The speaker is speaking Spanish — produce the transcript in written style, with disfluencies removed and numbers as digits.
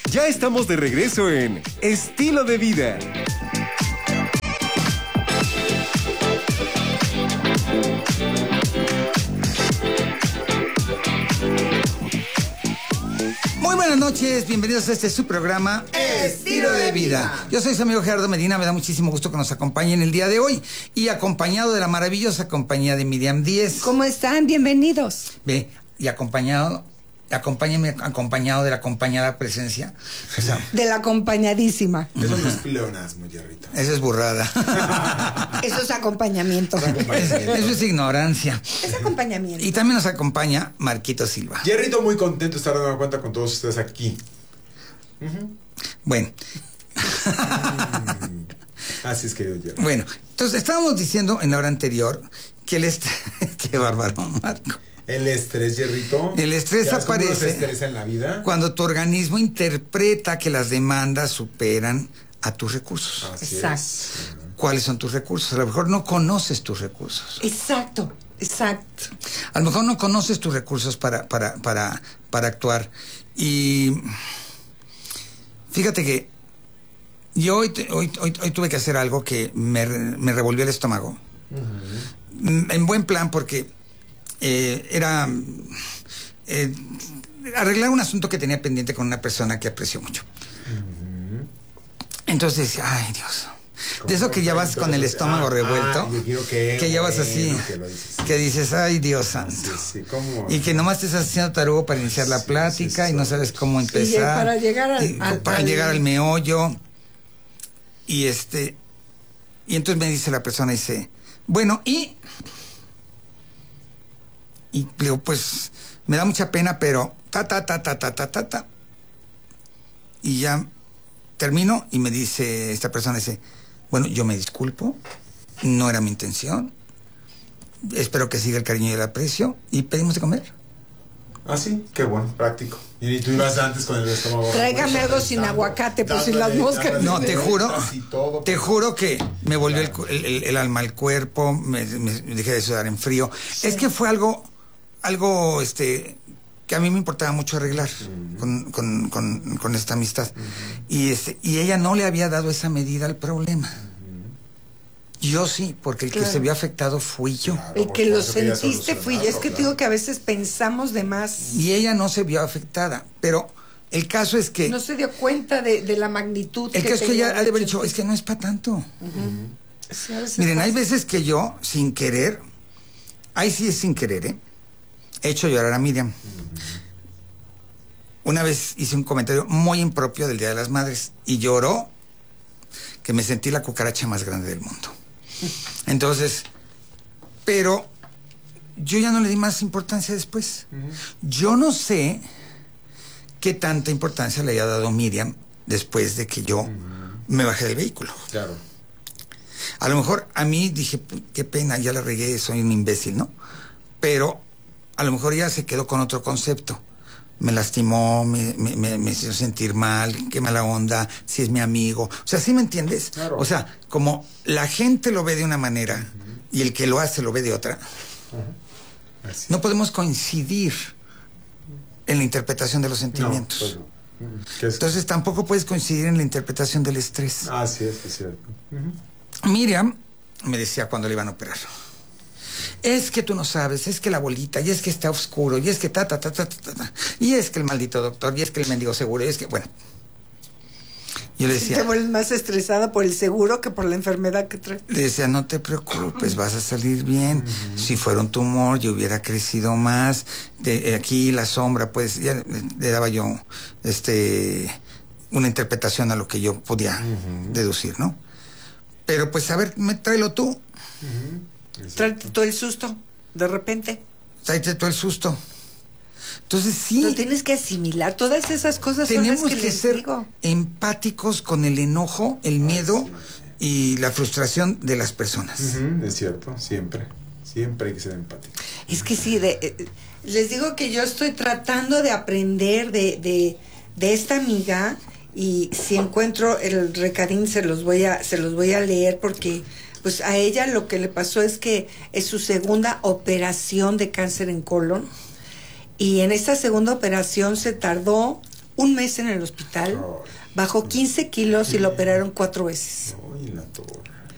Ya estamos de regreso en Estilo de Vida. Muy buenas noches, bienvenidos a este su programa Estilo de Vida. Yo soy su amigo Gerardo Medina, me da muchísimo gusto que nos acompañen el día de hoy y acompañado de la maravillosa compañía de Miriam Díez. ¿Cómo están? Bienvenidos. Ve, y acompañado de la acompañada presencia. O sea, de la acompañadísima. Eso no es pleonasmo, Jerrito. Eso es burrada. Eso es acompañamiento. Eso es ignorancia. Es acompañamiento. Y también nos acompaña Marquito Silva. Jerrito, muy contento de estar dando cuenta con todos ustedes aquí. Bueno. Así es, querido Jerry. Bueno, entonces estábamos diciendo en la hora anterior que el estrés... Qué bárbaro, Marco. El estrés, Jerrito. El estrés aparece se estresa en la vida cuando tu organismo interpreta que las demandas superan a tus recursos. Así Exacto. es. ¿Cuáles son tus recursos? A lo mejor no conoces tus recursos. Exacto. A lo mejor no conoces tus recursos para actuar. Y fíjate que yo hoy tuve que hacer algo que me revolvió el estómago. En buen plan, porque era arreglar un asunto que tenía pendiente con una persona que aprecio mucho. Entonces decía, ay Dios, de eso que ya vas con el estómago revuelto, que ya vas así, que dices, ay Dios santo, y que nomás te estás haciendo tarugo para iniciar la plática y no sabes cómo empezar, para llegar llegar al meollo. Y entonces me dice la persona, dice, bueno, y le digo, pues me da mucha pena, pero y ya termino y me dice esta persona, dice, bueno, yo me disculpo, no era mi intención, espero que siga el cariño y el aprecio, y pedimos de comer. Ah, sí, qué bueno, práctico. Y tú ibas antes con el estómago. Tráigame algo sin aguacate, pues sin las moscas. No, te juro que me volvió el alma al cuerpo, me dejé de sudar en frío. Sí. Es que fue algo que a mí me importaba mucho arreglar con esta amistad. Y ella no le había dado esa medida al problema. Yo sí, porque el que se vio afectado fui yo. Claro, el que lo sentiste fui yo. Es que te digo que a veces pensamos de más. Y ella no se vio afectada, pero el caso es que... No se dio cuenta de la magnitud. El caso es que ella ha de haber dicho, es que no es para tanto. Sí, miren, hay veces que yo, sin querer, ahí sí es sin querer, he hecho llorar a Miriam. Una vez hice un comentario muy impropio del Día de las Madres y lloró que me sentí la cucaracha más grande del mundo. Entonces, pero yo ya no le di más importancia después. Yo no sé qué tanta importancia le haya dado Miriam después de que yo me bajé del vehículo. Claro. A lo mejor a mí dije, qué pena, ya la regué, soy un imbécil, ¿no? Pero a lo mejor ella se quedó con otro concepto. Me lastimó, me hizo sentir mal, qué mala onda, si es mi amigo. O sea, ¿sí me entiendes? Claro. O sea, como la gente lo ve de una manera y el que lo hace lo ve de otra, no podemos coincidir en la interpretación de los sentimientos. No, pues, entonces tampoco puedes coincidir en la interpretación del estrés. Así es cierto. Miriam me decía cuando le iban a operar, es que tú no sabes, es que la bolita, y es que está oscuro, y es que y es que el maldito doctor, y es que el mendigo seguro, y es que, bueno. Yo le decía... Te vuelves más estresada por el seguro que por la enfermedad que traes. Le decía, no te preocupes, vas a salir bien. Si fuera un tumor, yo hubiera crecido más. Aquí la sombra, pues, ya le daba yo una interpretación a lo que yo podía deducir, ¿no? Pero, pues, a ver, tráelo tú. Tráete todo el susto, de repente. Tráete todo el susto. Entonces sí. Lo tienes que asimilar, todas esas cosas. Tenemos son las que ser empáticos con el enojo, el miedo y la frustración de las personas. Es cierto, siempre hay que ser empático. Es que sí, les digo que yo estoy tratando de aprender de esta amiga, y si encuentro el recadín se los voy a leer, porque pues a ella lo que le pasó es que es su segunda operación de cáncer en colon, y en esta segunda operación se tardó un mes en el hospital, Ay. bajó 15 kilos y lo operaron 4 veces. Ay, la torre.